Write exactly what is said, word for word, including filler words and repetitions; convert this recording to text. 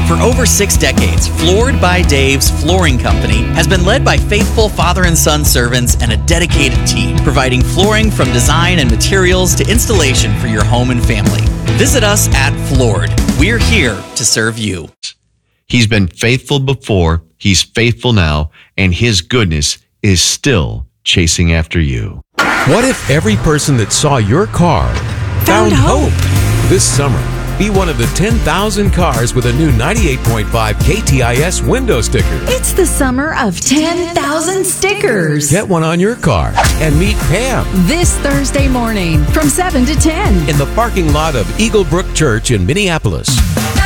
For over six decades, Floored by Dave's Flooring Company has been led by faithful father and son servants and a dedicated team, providing flooring from design and materials to installation for your home and family. Visit us at Floored. We're here to serve you. He's been faithful before, he's faithful now, and his goodness is still chasing after you. What if every person that saw your car found, Found hope. hope? This summer, be one of the ten thousand cars with a new ninety-eight point five K T I S window sticker. It's the summer of ten thousand stickers. Get one on your car and meet Pam This Thursday morning from seven to ten. in the parking lot of Eagle Brook Church in Minneapolis.